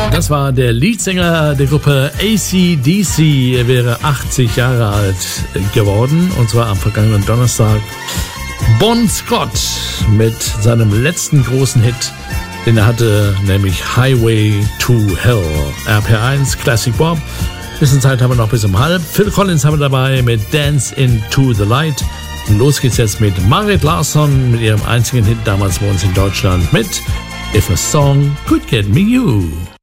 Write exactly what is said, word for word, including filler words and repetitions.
Das war der Leadsänger der Gruppe A C D C. Er wäre achtzig Jahre alt geworden, und zwar am vergangenen Donnerstag. Bon Scott mit seinem letzten großen Hit, den er hatte, nämlich Highway to Hell. R P eins Classic Bob. Bisschen Zeit haben wir noch bis um halb. Phil Collins haben wir dabei mit Dance into the Light. Und los geht's jetzt mit Margaret Larsson mit ihrem einzigen Hit damals bei uns in Deutschland mit If a Song Could Get Me You.